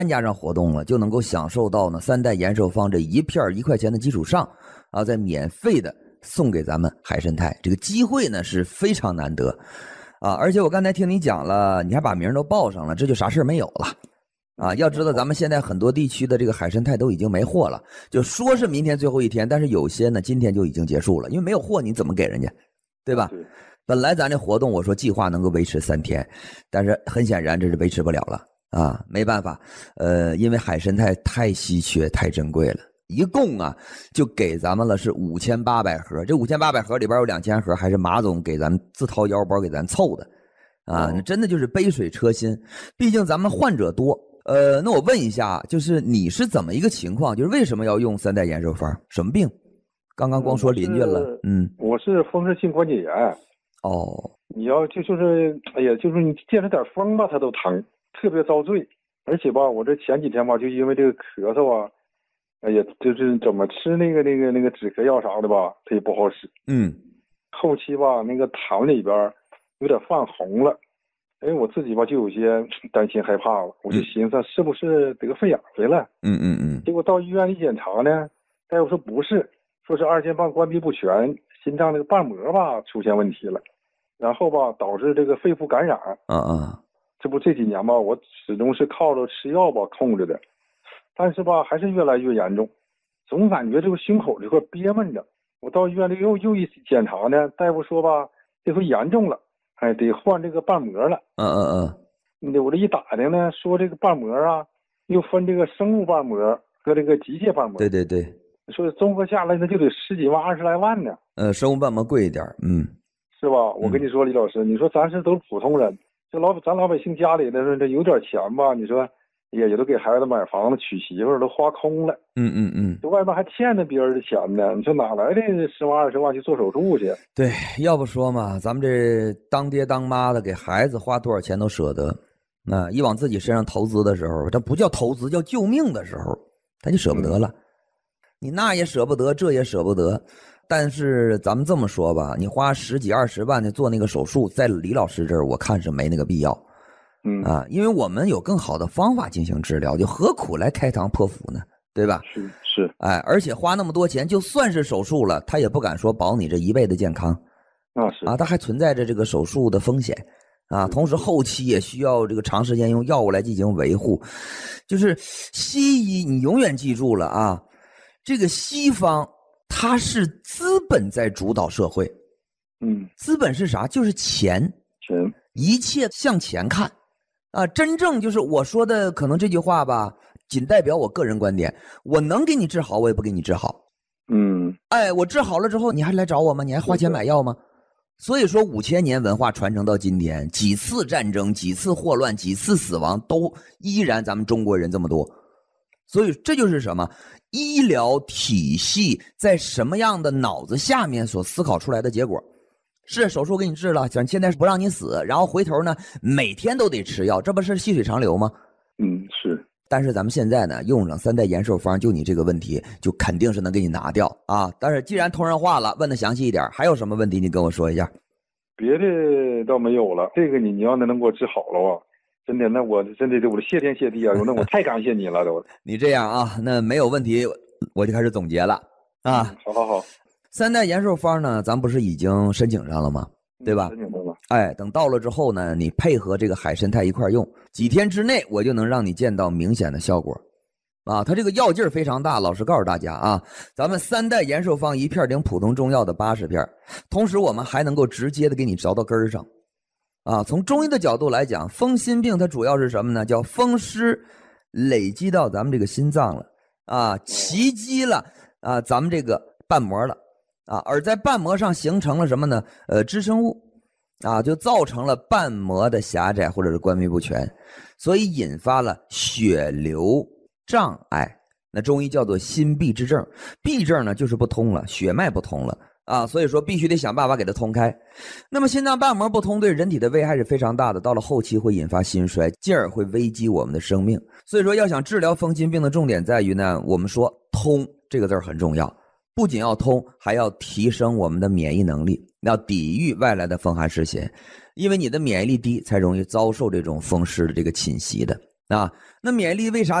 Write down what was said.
参加上活动了，就能够享受到呢三代延寿方这一片1块钱的基础上啊，再免费的送给咱们海参泰，这个机会呢是非常难得啊！而且我刚才听你讲了，你还把名都报上了，这就啥事没有了啊！要知道咱们现在很多地区的这个海参泰都已经没货了，就说是明天最后一天，但是有些呢今天就已经结束了，因为没有货你怎么给人家，对吧？ 对， 本来咱这活动我说计划能够维持3天，但是很显然这是维持不了了啊，没办法，因为海参泰太稀缺太珍贵了，一共啊就给咱们了是5800盒，这5800盒里边有2000盒还是马总给咱自掏腰包给咱凑的啊，那真的就是杯水车薪，毕竟咱们患者多。那我问一下，就是你是怎么一个情况？就是为什么要用三代延寿方？什么病？刚刚光说邻居了， 我是风湿性关节炎。 哦， 你要就是哎呀，就是你见着点风吧，它都疼，特别遭罪。而且吧，我这前几天吧，就因为这个咳嗽啊，哎呀，就是怎么吃那个止咳药啥的吧，它也不好使。后期吧，那个痰里边有点泛红了，哎，我自己吧就有些担心害怕了，我就寻思是不是得肺癌了？结果到医院里检查呢，大夫说不是，说是二尖瓣关闭不全，心脏那个瓣膜吧出现问题了，然后吧导致这个肺部感染。这不这几年吧，我始终是靠着吃药吧控制的，但是吧还是越来越严重，总感觉这个胸口这块憋闷着。我到医院里又一检查呢，大夫说吧这回严重了，哎，得换这个瓣膜了。我这一打听呢，说这个瓣膜啊又分这个生物瓣膜和这个机械瓣膜。 对， 说综合下来那就得10几万20来万呢。 生物瓣膜贵一点， 是吧？我跟你说，李老师，你说咱是都是普通人，咱老百姓家里的这有点钱吧，你说也都给孩子买房子娶媳妇儿都花空了。这外面还欠着别人的钱呢，你说哪来的10万20万去做手术去？ 对，要不说嘛，咱们这当爹当妈的给孩子花多少钱都舍得，那一往自己身上投资的时候，这不叫投资，叫救命的时候，他就舍不得了。你那也舍不得，这也舍不得。但是咱们这么说吧，你花10几20万的做那个手术，在李老师这儿我看是没那个必要。因为我们有更好的方法进行治疗，就何苦来开膛破腹呢？对吧？ 是。 而且花那么多钱，就算是手术了，他也不敢说保你这一辈子健康。他还存在着这个手术的风险啊，同时后期也需要这个长时间用药物来进行维护。就是西医，你永远记住了啊，这个西方它是资本在主导社会。资本是啥？就是钱，一切向前看啊。真正就是我说的可能这句话吧，仅代表我个人观点，我能给你治好我也不给你治好。我治好了之后你还来找我吗？你还花钱买药吗？所以说5000年文化传承到今天，几次战争几次霍乱几次死亡，都依然咱们中国人这么多。所以这就是什么？医疗体系在什么样的脑子下面所思考出来的结果。是手术给你治了，现在不让你死，然后回头呢每天都得吃药，这不是细水长流吗？ 是。 但是咱们现在呢用上三代延寿方，就你这个问题就肯定是能给你拿掉啊。但是既然同人化了，问的详细一点，还有什么问题你跟我说一下。 别的倒没有了，这个你要能给我治好了啊，真的，那我真的我谢天谢地啊，那我太感谢你了都。 你这样啊，那没有问题，我就开始总结了啊。 好。 三代延寿方呢，咱不是已经申请上了吗？对吧？ 申请上了。 等到了之后呢，你配合这个海参泰一块用，几天之内我就能让你见到明显的效果啊。它这个药劲儿非常大，老实告诉大家啊，咱们三代延寿方一片顶普通中药的80片，同时我们还能够直接的给你着到根儿上啊。从中医的角度来讲，风心病它主要是什么呢？叫风湿累积到咱们这个心脏了啊，袭击了啊咱们这个瓣膜了啊，而在瓣膜上形成了什么呢？支撑物啊，就造成了瓣膜的狭窄或者是关闭不全，所以引发了血流障碍。那中医叫做心闭之症，闭症呢就是不通了，血脉不通了啊，所以说必须得想办法给它通开。那么心脏瓣膜不通对人体的危害是非常大的，到了后期会引发心衰，进而会危及我们的生命。所以说要想治疗风心病的重点在于呢，我们说通这个字很重要，不仅要通，还要提升我们的免疫能力，要抵御外来的风寒湿邪，因为你的免疫力低才容易遭受这种风湿的这个侵袭的啊。那免疫力为啥